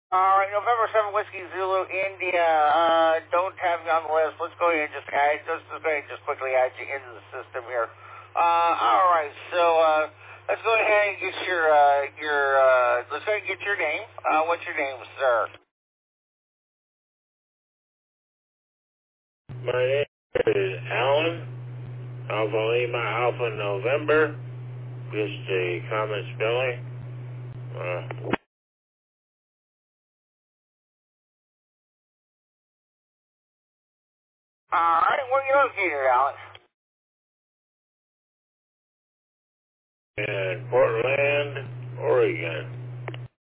All right, November 7 Whiskey Zulu India. Don't have you on the list. Let's go ahead and just add, let's go ahead and just quickly add you into the system here. All right, so let's go ahead and get let's go ahead and get your name. What's your name, sir? My name is Alan. Alpha Lima Alpha November. Just a common spelling. All right, where are you located, Alex? In Portland, Oregon.